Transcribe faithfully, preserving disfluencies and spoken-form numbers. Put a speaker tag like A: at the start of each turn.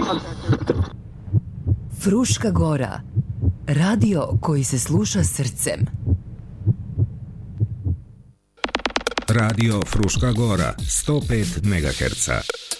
A: Fruška Gora, radio koji se sluša srcem.
B: Radio Fruška Gora, sto pet megaherca.